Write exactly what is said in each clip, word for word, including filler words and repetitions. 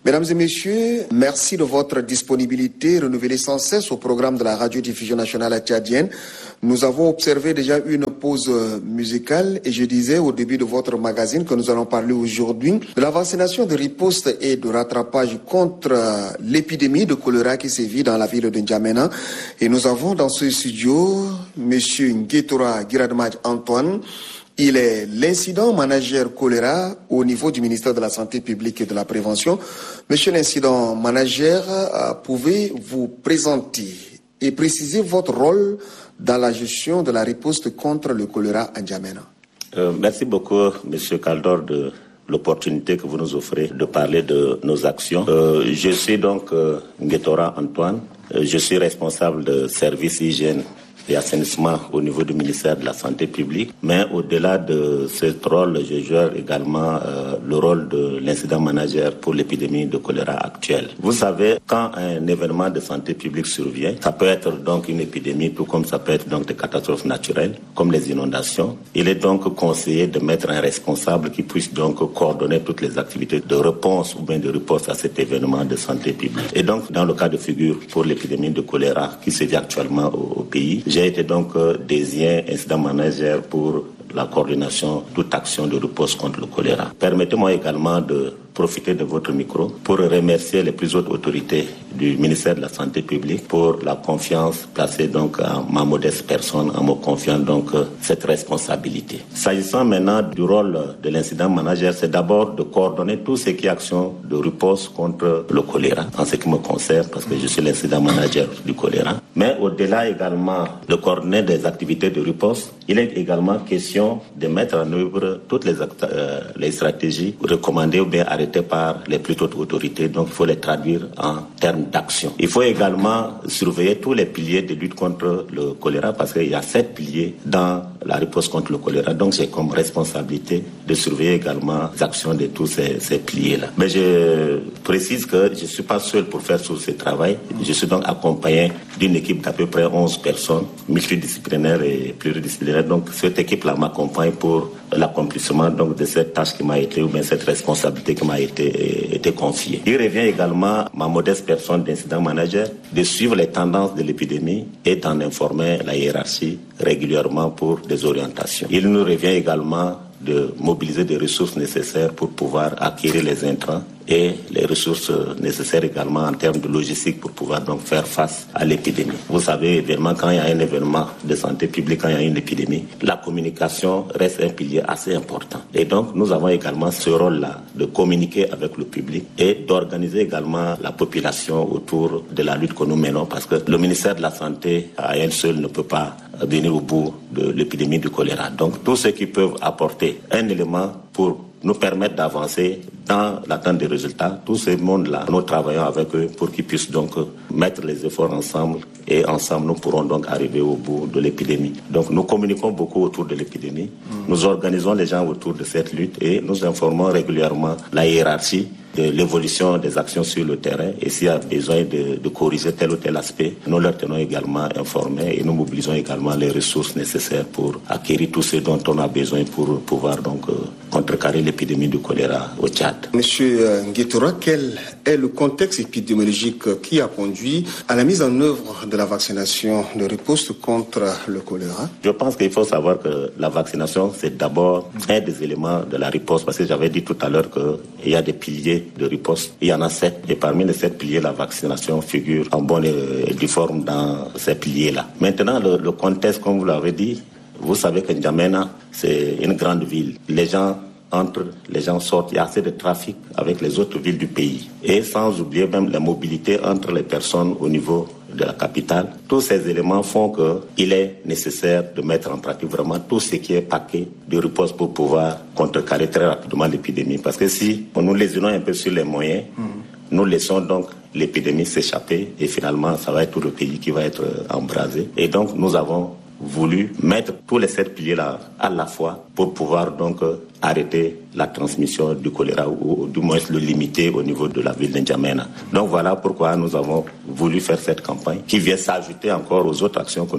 Mesdames et messieurs, merci de votre disponibilité renouvelée sans cesse au programme de la radiodiffusion nationale tchadienne. Nous avons observé déjà une pause musicale et je disais au début de votre magazine que nous allons parler aujourd'hui de la vaccination de riposte et de rattrapage contre l'épidémie de choléra qui sévit dans la ville de N'Djamena. Et nous avons dans ce studio M. Nguétora Giradmaj Antoine. Il est l'incident manager choléra au niveau du ministère de la Santé publique et de la Prévention. Monsieur l'incident manager, euh, pouvez-vous présenter et préciser votre rôle dans la gestion de la riposte contre le choléra à N'Djamena? euh, Merci beaucoup, Monsieur Kaldor, de l'opportunité que vous nous offrez de parler de nos actions. Euh, je suis donc euh, Nguétora Antoine. Euh, je suis responsable de service hygiène et assainissement au niveau du ministère de la Santé publique. Mais au-delà de ce rôle, je joue également euh, le rôle de l'incident manager pour l'épidémie de choléra actuelle. Vous savez, quand un événement de santé publique survient, ça peut être donc une épidémie, tout comme ça peut être donc des catastrophes naturelles, comme les inondations. Il est donc conseillé de mettre un responsable qui puisse donc coordonner toutes les activités de réponse ou bien de riposte à cet événement de santé publique. Et donc, dans le cas de figure pour l'épidémie de choléra qui sévit actuellement au, au pays, j'ai été donc euh, désigné incident manager pour la coordination de toute action de riposte contre le choléra. Permettez-moi également de profiter de votre micro pour remercier les plus hautes autorités du ministère de la Santé publique pour la confiance placée donc à ma modeste personne en me confiant donc cette responsabilité. S'agissant maintenant du rôle de l'incident manager, c'est d'abord de coordonner tout ce qui est action de riposte contre le choléra, en ce qui me concerne, parce que je suis l'incident manager du choléra. Mais au-delà également de coordonner des activités de riposte, il est également question de mettre en œuvre toutes les, actes, euh, les stratégies recommandées ou bien arrêtées par les plus hautes autorités, donc il faut les traduire en termes d'action. Il faut également surveiller tous les piliers de lutte contre le choléra parce qu'il y a sept piliers dans la riposte contre le choléra, donc j'ai comme responsabilité de surveiller également les actions de tous ces, ces piliers-là. Mais je précise que je ne suis pas seul pour faire tout ce travail, je suis donc accompagné d'une équipe d'à peu près onze personnes, multidisciplinaires et pluridisciplinaires, donc cette équipe-là m'accompagne pour l'accomplissement donc de cette tâche qui m'a été, ou bien cette responsabilité qui m'a été, été confiée. Il revient également à ma modeste personne d'incident manager de suivre les tendances de l'épidémie et d'en informer la hiérarchie régulièrement pour des orientations. Il nous revient également de mobiliser des ressources nécessaires pour pouvoir acquérir les intrants et les ressources nécessaires également en termes de logistique pour pouvoir donc faire face à l'épidémie. Vous savez, évidemment, quand il y a un événement de santé publique, quand il y a une épidémie, la communication reste un pilier assez important. Et donc, nous avons également ce rôle-là de communiquer avec le public et d'organiser également la population autour de la lutte que nous menons parce que le ministère de la Santé, à elle seule, ne peut pas venir au bout de l'épidémie du choléra. Donc, tous ceux qui peuvent apporter un élément pour nous permettre d'avancer dans l'attente des résultats. Tout ce monde-là, nous travaillons avec eux pour qu'ils puissent donc mettre les efforts ensemble et ensemble, nous pourrons donc arriver au bout de l'épidémie. Donc, nous communiquons beaucoup autour de l'épidémie. Mmh. Nous organisons les gens autour de cette lutte et nous informons régulièrement la hiérarchie de l'évolution des actions sur le terrain et s'il y a besoin de, de corriger tel ou tel aspect, nous leur tenons également informés et nous mobilisons également les ressources nécessaires pour acquérir tout ce dont on a besoin pour pouvoir donc euh, contrecarrer l'épidémie du choléra au Tchad. Monsieur Nguétora, quel est le contexte épidémiologique qui a conduit à la mise en œuvre de la vaccination de riposte contre le choléra? Je pense qu'il faut savoir que la vaccination, c'est d'abord un des éléments de la riposte parce que j'avais dit tout à l'heure qu'il y a des piliers de riposte. Il y en a sept. Et parmi les sept piliers, la vaccination figure en bonne et due forme dans ces piliers-là. Maintenant, le, le contexte, comme vous l'avez dit, vous savez que N'Djamena, c'est une grande ville. Les gens entrent, les gens sortent. Il y a assez de trafic avec les autres villes du pays. Et sans oublier même la mobilité entre les personnes au niveau de la capitale. Tous ces éléments font qu'il est nécessaire de mettre en pratique vraiment tout ce qui est paquet de riposte pour pouvoir contrecarrer très rapidement l'épidémie. Parce que si nous lésinons un peu sur les moyens, mmh. nous laissons donc l'épidémie s'échapper et finalement, ça va être tout le pays qui va être embrasé. Et donc, nous avons voulu mettre tous les sept piliers-là à la fois pour pouvoir donc arrêter la transmission du choléra ou, ou du moins le limiter au niveau de la ville de N'Djamena. Donc voilà pourquoi nous avons voulu faire cette campagne qui vient s'ajouter encore aux autres actions que nous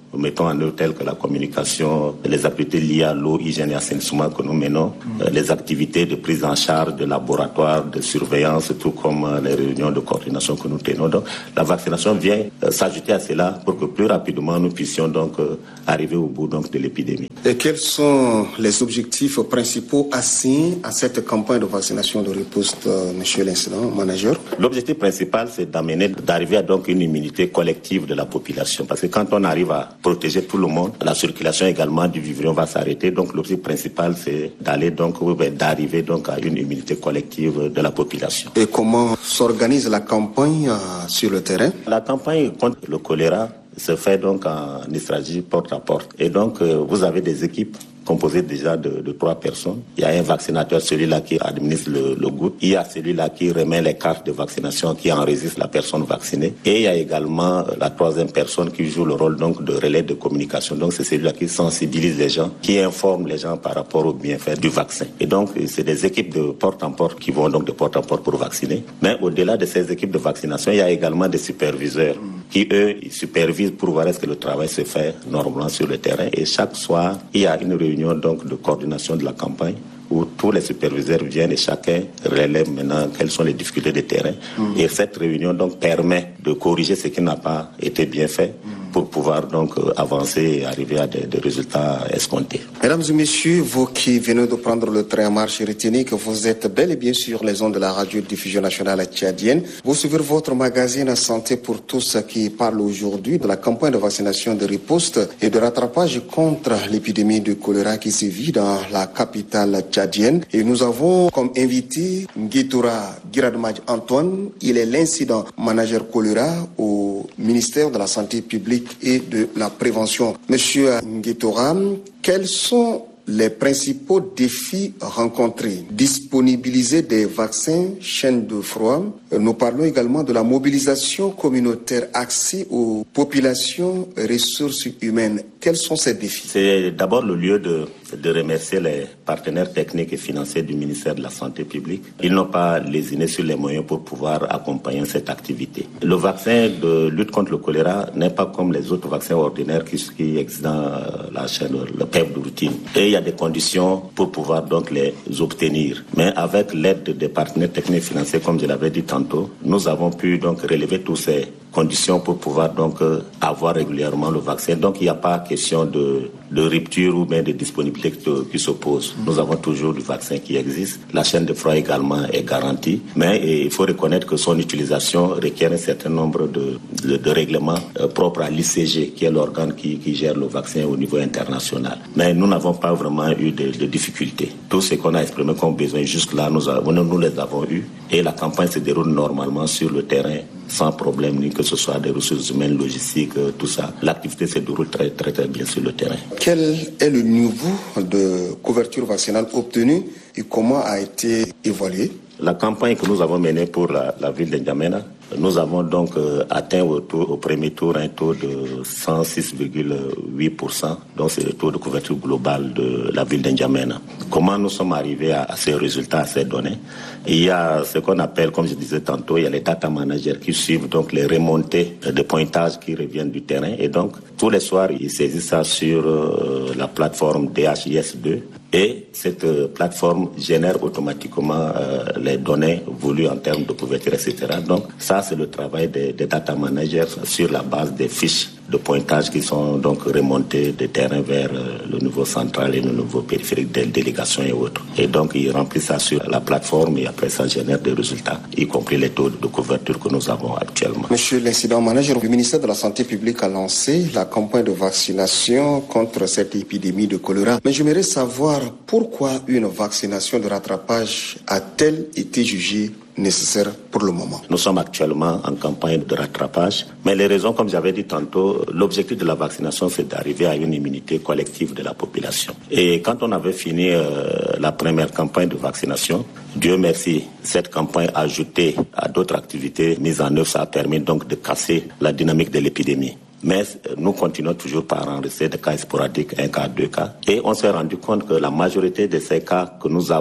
mettons en œuvre telles que la communication, les activités liées à l'eau, hygiène et assainissement que nous menons, mmh. euh, les activités de prise en charge de laboratoire, de surveillance, tout comme euh, les réunions de coordination que nous tenons. Donc, la vaccination vient euh, s'ajouter à cela pour que plus rapidement nous puissions donc euh, arriver au bout donc, de l'épidémie. Et quels sont les objectifs principaux assignés à cette campagne de vaccination de riposte, euh, monsieur l'incident manager? L'objectif principal, c'est d'amener, d'arriver à donc une immunité collective de la population. Parce que quand on arrive à protéger tout le monde, la circulation également du vivrion va s'arrêter. Donc l'objectif principal, c'est d'aller donc, d'arriver donc à une immunité collective de la population. Et comment s'organise la campagne euh, sur le terrain? La campagne contre le choléra se fait donc en stratégie porte à porte. Et donc, euh, vous avez des équipes composées déjà de, de trois personnes. Il y a un vaccinateur, celui-là qui administre le, le goutte. Il y a celui-là qui remet les cartes de vaccination, qui enregistre la personne vaccinée. Et il y a également la troisième personne qui joue le rôle donc de relais de communication. Donc, c'est celui-là qui sensibilise les gens, qui informe les gens par rapport au bienfait du vaccin. Et donc, c'est des équipes de porte en porte qui vont donc de porte en porte pour vacciner. Mais au-delà de ces équipes de vaccination, il y a également des superviseurs qui, eux, ils supervisent pour voir est-ce que le travail se fait normalement sur le terrain. Et chaque soir, il y a une réunion donc de coordination de la campagne où tous les superviseurs viennent et chacun relève maintenant quelles sont les difficultés de terrain. Mmh. Et cette réunion donc permet de corriger ce qui n'a pas été bien fait mmh. pour pouvoir donc avancer et arriver à des, des résultats escomptés. Mesdames et messieurs, vous qui venez de prendre le train en marche, retenez que vous êtes bel et bien sur les ondes de la radio-diffusion nationale tchadienne. Vous suivez votre magazine Santé pour tous qui parle aujourd'hui de la campagne de vaccination de riposte et de rattrapage contre l'épidémie de choléra qui sévit dans la capitale tchadienne. Et nous avons comme invité Nguétora Giradmadj Antoine. Il est l'incident manager choléra au ministère de la Santé publique et de la prévention. Monsieur Nguétora, quels sont les principaux défis rencontrés? Disponibiliser des vaccins, chaîne de froid. Nous parlons également de la mobilisation communautaire, accès aux populations, ressources humaines. Quels sont ces défis? C'est d'abord le lieu de, de remercier les partenaires techniques et financiers du ministère de la Santé publique. Ils n'ont pas lésiné sur les moyens pour pouvoir accompagner cette activité. Le vaccin de lutte contre le choléra n'est pas comme les autres vaccins ordinaires qui, qui existent dans la chaîne, le P E P de routine. Et il y a des conditions pour pouvoir donc les obtenir. Mais avec l'aide des partenaires techniques et financiers, comme je l'avais dit tantôt, nous avons pu donc relever tous ces conditions pour pouvoir donc euh, avoir régulièrement le vaccin. Donc il n'y a pas question de, de rupture ou bien de disponibilité qui, qui s'oppose. Nous avons toujours du vaccin qui existe. La chaîne de froid également est garantie. Mais et, il faut reconnaître que son utilisation requiert un certain nombre de, de, de règlements euh, propres à l'I C G, qui est l'organe qui, qui gère le vaccin au niveau international. Mais nous n'avons pas vraiment eu de, de difficultés. Tout ce qu'on a exprimé comme besoin jusque-là, nous, avons, nous, nous les avons eus. Et la campagne se déroule normalement sur le terrain, sans problème, ni que ce soit des ressources humaines, logistiques, tout ça. L'activité se déroule très, très, très bien sur le terrain. Quel est le niveau de couverture vaccinale obtenu et comment a été évalué? La campagne que nous avons menée pour la, la ville de N'Djamena, nous avons donc euh, atteint au, tour, au premier tour un taux de cent six virgule huit pour cent. Donc c'est le taux de couverture globale de la ville de N'Djamena. Comment nous sommes arrivés à, à ces résultats, à ces données? Il y a ce qu'on appelle, comme je disais tantôt, il y a les data managers qui suivent donc les remontées de pointage qui reviennent du terrain. Et donc tous les soirs, ils saisissent ça sur euh, la plateforme D H I S deux. Et cette euh, plateforme génère automatiquement euh, les données voulues en termes de couverture, et cetera. Donc ça, c'est le travail des, des data managers sur la base des fiches de pointage qui sont donc remontées de terrain vers euh, le niveau central et le niveau périphérique des délégations et autres. Et donc ils remplissent ça sur la plateforme et après ça génère des résultats, y compris les taux de couverture que nous avons actuellement. Monsieur l'incident manager, le ministère de la Santé publique a lancé la campagne de vaccination contre cette épidémie de choléra. Mais j'aimerais savoir pourquoi une vaccination de rattrapage a-t-elle été jugée nécessaire pour le moment? Nous sommes actuellement en campagne de rattrapage, mais les raisons, comme j'avais dit tantôt, l'objectif de la vaccination, c'est d'arriver à une immunité collective de la population. Et quand on avait fini euh, la première campagne de vaccination, Dieu merci, cette campagne ajoutée à d'autres activités mises en œuvre, ça a permis donc de casser la dynamique de l'épidémie. Mais nous continuons toujours par enregistrer des cas sporadiques, un cas, deux cas. Et on s'est rendu compte que la majorité de ces cas que nous avons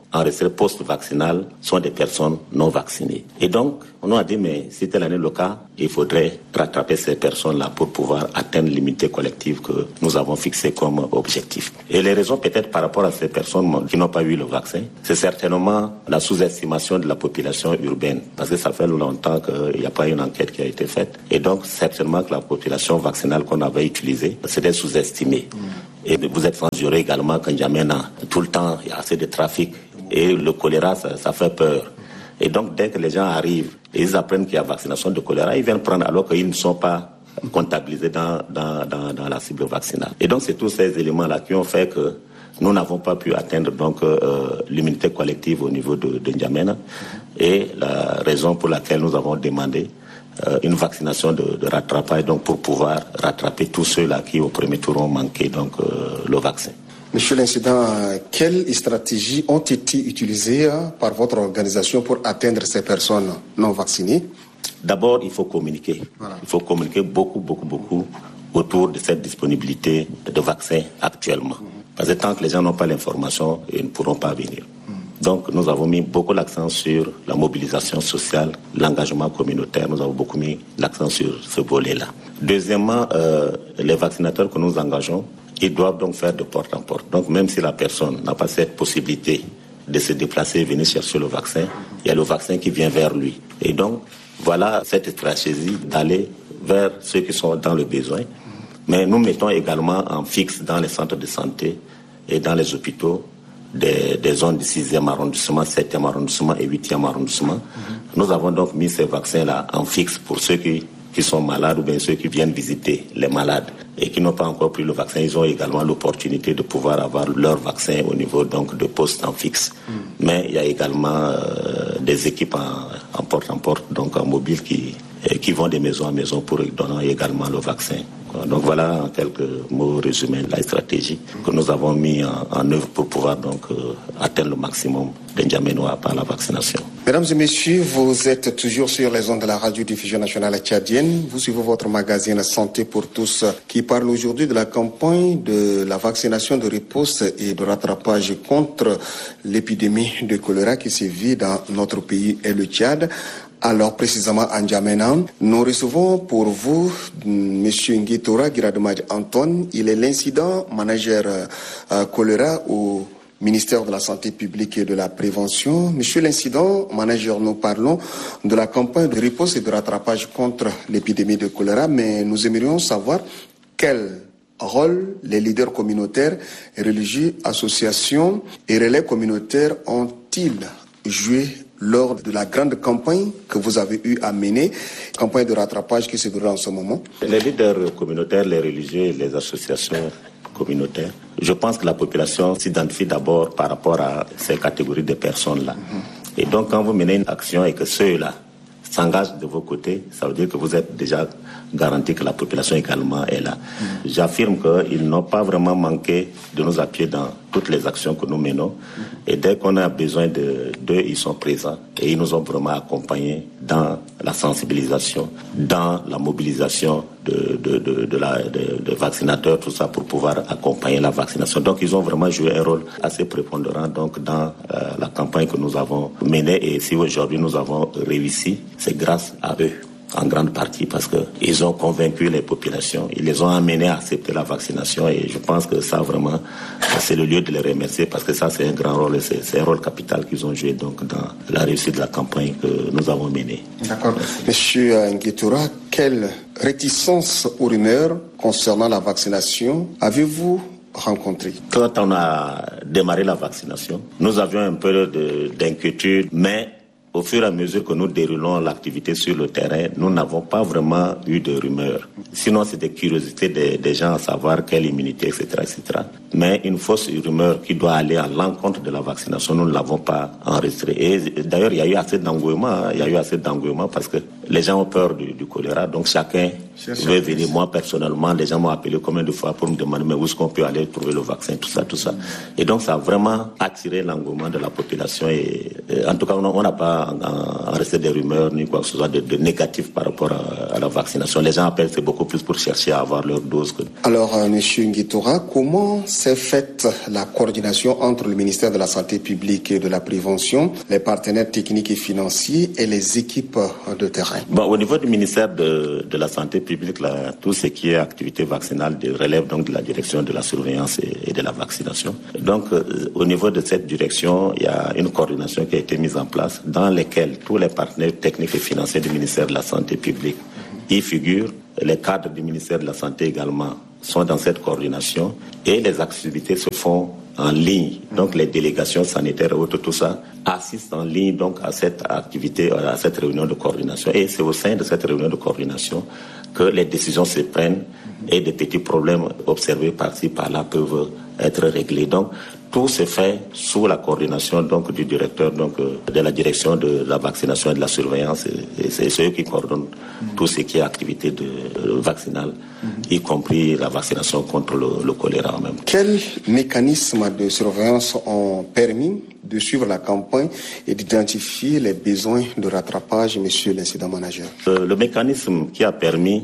enregistrées post-vaccinales sont des personnes non vaccinées. Et donc, on nous a dit, mais si tel est le cas, il faudrait rattraper ces personnes-là pour pouvoir atteindre l'immunité collective que nous avons fixée comme objectif. Et les raisons peut-être par rapport à ces personnes qui n'ont pas eu le vaccin, c'est certainement la sous-estimation de la population urbaine. Parce que ça fait longtemps qu'il n'y a pas une enquête qui a été faite. Et donc, certainement que la population vaccinale qu'on avait utilisée, c'était sous-estimé. Mmh. Et vous êtes censuré également quand N'Djamena, tout le temps, il y a assez de trafic. Et le choléra, ça, ça fait peur. Et donc, dès que les gens arrivent et ils apprennent qu'il y a vaccination de choléra, ils viennent prendre alors qu'ils ne sont pas comptabilisés dans, dans, dans, dans la cible vaccinale. Et donc, c'est tous ces éléments-là qui ont fait que nous n'avons pas pu atteindre donc euh, l'immunité collective au niveau de, de N'Djamena. Et la raison pour laquelle nous avons demandé euh, une vaccination de, de rattrapage donc pour pouvoir rattraper tous ceux-là qui au premier tour ont manqué donc euh, le vaccin. Monsieur l'incident, quelles stratégies ont été utilisées par votre organisation pour atteindre ces personnes non vaccinées? D'abord, il faut communiquer. Voilà. Il faut communiquer beaucoup, beaucoup, beaucoup autour de cette disponibilité de vaccins actuellement. Mmh. Parce que tant que les gens n'ont pas l'information, ils ne pourront pas venir. Mmh. Donc, nous avons mis beaucoup l'accent sur la mobilisation sociale, l'engagement communautaire. Nous avons beaucoup mis l'accent sur ce volet-là. Deuxièmement, euh, les vaccinateurs que nous engageons, ils doivent donc faire de porte en porte. Donc même si la personne n'a pas cette possibilité de se déplacer et venir chercher le vaccin, il y a le vaccin qui vient vers lui. Et donc voilà cette stratégie d'aller vers ceux qui sont dans le besoin. Mais nous mettons également en fixe dans les centres de santé et dans les hôpitaux des, des zones du sixième arrondissement, septième arrondissement et huitième arrondissement. Mm-hmm. Nous avons donc mis ces vaccins-là en fixe pour ceux qui qui sont malades ou bien ceux qui viennent visiter les malades et qui n'ont pas encore pris le vaccin, ils ont également l'opportunité de pouvoir avoir leur vaccin au niveau donc de postes en fixe. Mm. Mais il y a également euh, des équipes en, en porte en porte, donc en mobile qui, qui vont de maison en maison pour donner également le vaccin. Donc voilà en quelques mots résumés la stratégie que nous avons mis en, en œuvre pour pouvoir donc euh, atteindre le maximum d'Ndiamenois par la vaccination. Mesdames et messieurs, vous êtes toujours sur les ondes de la radio-diffusion nationale tchadienne. Vous suivez votre magazine Santé pour tous qui parle aujourd'hui de la campagne de la vaccination de riposte et de rattrapage contre l'épidémie de choléra qui sévit dans notre pays et le Tchad. Alors précisément à N'Djamena, nous recevons pour vous M. Nguétora Girademaj Anton. Il est l'incident manager euh, choléra au ministère de la Santé publique et de la Prévention. Monsieur l'incident manager, nous parlons de la campagne de riposte et de rattrapage contre l'épidémie de choléra, mais nous aimerions savoir quel rôle les leaders communautaires, religieux, associations et relais communautaires ont-ils joué lors de la grande campagne que vous avez eu à mener, campagne de rattrapage qui se déroule en ce moment? Les leaders communautaires, les religieux et les associations communautaires, je pense que la population s'identifie d'abord par rapport à ces catégories de personnes-là. Mm-hmm. Et donc quand vous menez une action et que ceux-là s'engagent de vos côtés, ça veut dire que vous êtes déjà garanti que la population également est là. Mmh. J'affirme qu'ils n'ont pas vraiment manqué de nous appuyer dans toutes les actions que nous menons. Mmh. Et dès qu'on a besoin de, d'eux, ils sont présents. Et ils nous ont vraiment accompagnés dans la sensibilisation, dans la mobilisation de, de, de, de, la, de, de vaccinateurs, tout ça, pour pouvoir accompagner la vaccination. Donc, ils ont vraiment joué un rôle assez prépondérant donc, dans euh, la campagne que nous avons menée. Et si aujourd'hui nous avons réussi, c'est grâce à eux. En grande partie parce qu'ils ont convaincu les populations, ils les ont amenés à accepter la vaccination et je pense que ça vraiment, c'est le lieu de les remercier parce que ça c'est un grand rôle, c'est, c'est un rôle capital qu'ils ont joué donc dans la réussite de la campagne que nous avons menée. D'accord. Monsieur Nguétora, quelle réticence aux rumeurs concernant la vaccination avez-vous rencontré? Quand on a démarré la vaccination, nous avions un peu de, d'inquiétude, mais au fur et à mesure que nous déroulons l'activité sur le terrain, nous n'avons pas vraiment eu de rumeurs. Sinon, c'est des curiosités des, des gens à savoir quelle immunité, et cetera, et cetera. Mais une fausse rumeur qui doit aller à l'encontre de la vaccination, nous ne l'avons pas enregistrée. Et d'ailleurs, il y a eu assez d'engouement. Hein. Il y a eu assez d'engouement parce que les gens ont peur du, du choléra. Donc chacun veut venir. Moi, personnellement, les gens m'ont appelé combien de fois pour me demander mais où est-ce qu'on peut aller trouver le vaccin, tout ça, tout ça. Et donc, ça a vraiment attiré l'engouement de la population. Et, et en tout cas, on n'a pas rester des rumeurs ni quoi que ce soit de, de négatif par rapport à, à la vaccination. Les gens appellent, c'est beaucoup plus pour chercher à avoir leur dose. Que... Alors, euh, Monsieur Nguitora, comment s'est faite la coordination entre le ministère de la Santé publique et de la Prévention, les partenaires techniques et financiers et les équipes de terrain? Bon, au niveau du ministère de, de la Santé publique, là, tout ce qui est activité vaccinale de, relève donc de la direction de la surveillance et, et de la vaccination. Donc, euh, au niveau de cette direction, il y a une coordination qui a été mise en place dans laquelle tous les partenaires techniques et financiers du ministère de la Santé publique y figurent. Les cadres du ministère de la Santé également sont dans cette coordination et les activités se font en ligne. Donc les délégations sanitaires et autres, tout ça, assistent en ligne donc à cette activité, à cette réunion de coordination. Et c'est au sein de cette réunion de coordination que les décisions se prennent et des petits problèmes observés par-ci, par-là peuvent être réglés. Donc tout se fait sous la coordination donc du directeur donc de la direction de la vaccination et de la surveillance. Et c'est, c'est eux qui coordonnent mmh. tout ce qui est activité de, de vaccinale, mmh. y compris la vaccination contre le, le choléra en même temps. Quels mécanismes de surveillance ont permis de suivre la campagne et d'identifier les besoins de rattrapage, monsieur l'incident manager? Le, le mécanisme qui a permis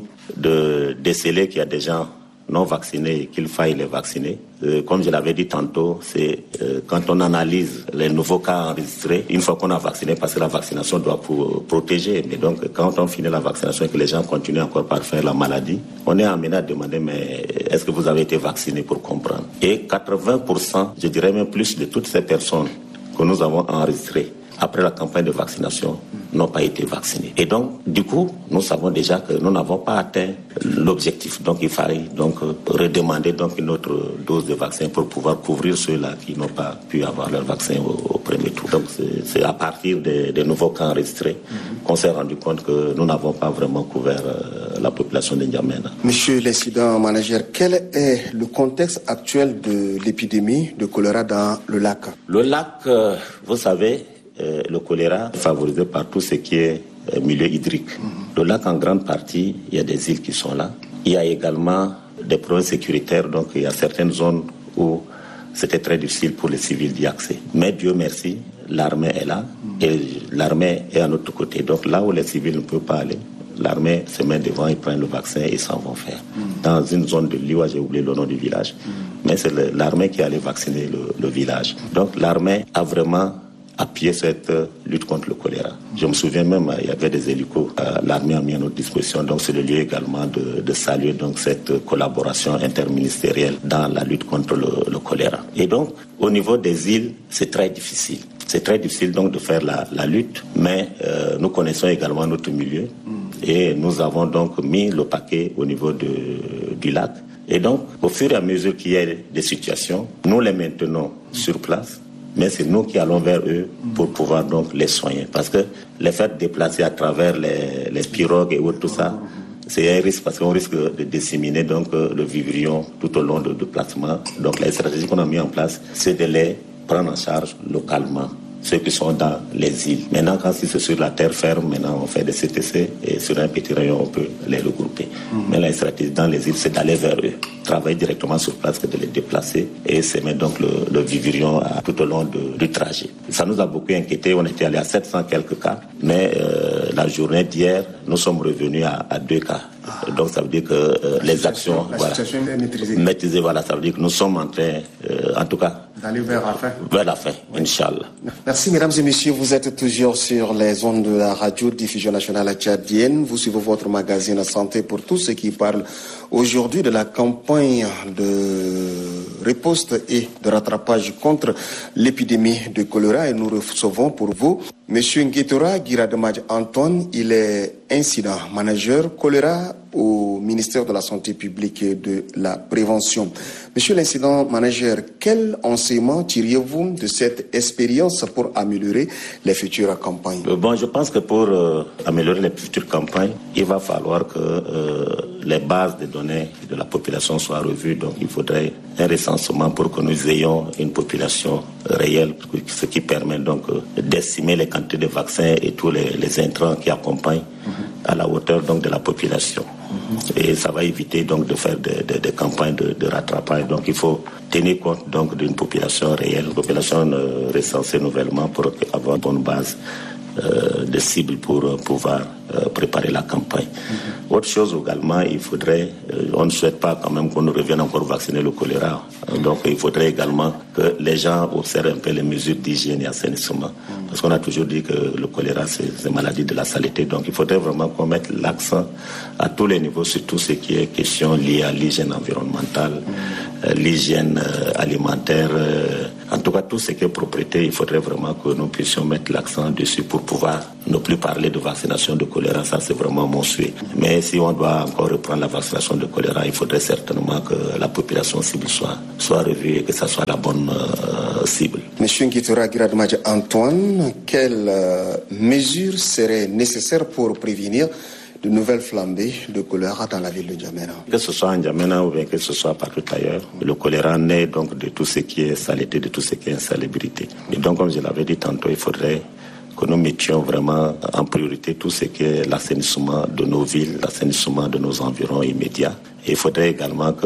de déceler qu'il y a des gens non vaccinés et qu'il faille les vacciner. Euh, comme je l'avais dit tantôt, c'est euh, quand on analyse les nouveaux cas enregistrés, une fois qu'on a vacciné, parce que la vaccination doit pour, protéger, mais donc quand on finit la vaccination et que les gens continuent encore par faire la maladie, on est amené à demander, mais est-ce que vous avez été vacciné pour comprendre? Et quatre-vingts pour cent, je dirais même plus, de toutes ces personnes que nous avons enregistrées après la campagne de vaccination n'ont pas été vaccinés. Et donc, du coup, nous savons déjà que nous n'avons pas atteint l'objectif. Donc, il fallait donc redemander donc une autre dose de vaccin pour pouvoir couvrir ceux-là qui n'ont pas pu avoir leur vaccin au, au premier tour. Donc, c'est, c'est à partir des, des nouveaux cas enregistrés mm-hmm. qu'on s'est rendu compte que nous n'avons pas vraiment couvert euh, la population de N'Djamena. Monsieur l'incident manager, quel est le contexte actuel de l'épidémie de choléra dans le lac? Le lac, euh, vous savez, Euh, le choléra est favorisé par tout ce qui est euh, milieu hydrique. Mm-hmm. Le lac, en grande partie, il y a des îles qui sont là. Il y a également des problèmes sécuritaires, donc il y a certaines zones où c'était très difficile pour les civils d'y accéder. Mais Dieu merci, l'armée est là mm-hmm. et l'armée est à notre côté. Donc là où les civils ne peuvent pas aller, l'armée se met devant, ils prennent le vaccin et ils s'en vont faire. Mm-hmm. Dans une zone de Liwa, j'ai oublié le nom du village, mm-hmm. mais c'est le, l'armée qui allait vacciner le, le village. Donc l'armée a vraiment appuyer cette euh, lutte contre le choléra. Je me souviens même, euh, il y avait des hélicos, euh, l'armée a mis à notre disposition, donc c'est le lieu également de, de saluer donc cette collaboration interministérielle dans la lutte contre le, le choléra. Et donc, au niveau des îles, c'est très difficile. C'est très difficile donc de faire la, la lutte, mais euh, nous connaissons également notre milieu et nous avons donc mis le paquet au niveau de, du lac. Et donc, au fur et à mesure qu'il y a des situations, nous les maintenons sur place. Mais c'est nous qui allons vers eux pour pouvoir donc les soigner. Parce que les faire déplacer à travers les, les pirogues et autres, tout ça, c'est un risque parce qu'on risque de disséminer donc le vivrion tout au long du déplacement. Donc la stratégie qu'on a mis en place, c'est de les prendre en charge localement, ceux qui sont dans les îles. Maintenant, quand c'est sur la terre ferme, maintenant on fait des C T C et sur un petit rayon, on peut les regrouper. Mmh. Mais la stratégie dans les îles, c'est d'aller vers eux, travailler directement sur place, que de les déplacer et semer donc le, le vivrion à, tout au long de, du trajet. Ça nous a beaucoup inquiété. On était allé à sept cents quelques cas, mais euh, la journée d'hier, nous sommes revenus à, à deux cas. Ah. Donc ça veut dire que euh, les actions, la voilà, situation est maîtrisée. maîtrisée, voilà, ça veut dire que nous sommes en train, euh, en tout cas, d'aller vers la fin. Vers la fin, oui. Inch'Allah. Merci mesdames et messieurs, vous êtes toujours sur les ondes de la radio diffusion nationale tchadienne. Vous suivez votre magazine Santé pour tous ceux qui parlent aujourd'hui de la campagne de riposte et de rattrapage contre l'épidémie de choléra et nous recevons pour vous Monsieur Nguitora Guirademadj Antoine, il est incident manager choléra au ministère de la Santé publique et de la Prévention. Monsieur l'incident manager, quel enseignement tiriez-vous de cette expérience pour améliorer les futures campagnes? euh, Bon, je pense que pour euh, améliorer les futures campagnes, il va falloir que euh, les bases de données de la population soient revues. Donc, il faudrait un recensement pour que nous ayons une population réelle, ce qui permet donc euh, d'estimer les quantités de vaccins et tous les, les intrants qui accompagnent mm-hmm. à la hauteur donc de la population. Mm-hmm. Et ça va éviter donc de faire des de, de campagnes de, de rattrapage. Donc, il faut tenir compte donc d'une population réelle, une population euh, recensée nouvellement pour avoir une bonne base euh, de cibles pour euh, pouvoir euh, préparer la campagne. Mm-hmm. Autre chose également, il faudrait, euh, on ne souhaite pas quand même qu'on nous revienne encore vacciner le choléra. Mm-hmm. Donc il faudrait également que les gens observent un peu les mesures d'hygiène et assainissement. Mm-hmm. Parce qu'on a toujours dit que le choléra, c'est une maladie de la saleté. Donc il faudrait vraiment qu'on mette l'accent à tous les niveaux sur tout ce qui est question liée à l'hygiène environnementale, mm-hmm. euh, l'hygiène euh, alimentaire, euh, en tout cas tout ce qui est propriété. Il faudrait vraiment que nous puissions mettre l'accent dessus pour pouvoir ne plus parler de vaccination de choléra. Ça, c'est vraiment mon souhait. Mais si on doit encore reprendre la vaccination de choléra, il faudrait certainement que la population cible soit, soit revue et que ça soit la bonne euh, cible. Monsieur Nguitera Giradmadja Antoine, quelles euh, mesures seraient nécessaires pour prévenir de nouvelles flambées de choléra dans la ville de N'Djamena? Que ce soit en N'Djamena ou bien que ce soit partout ailleurs, le choléra naît donc de tout ce qui est saleté, de tout ce qui est insalubrité. Et donc, comme je l'avais dit tantôt, il faudrait que nous mettions vraiment en priorité tout ce qui est l'assainissement de nos villes, l'assainissement de nos environs immédiats. Et il faudrait également que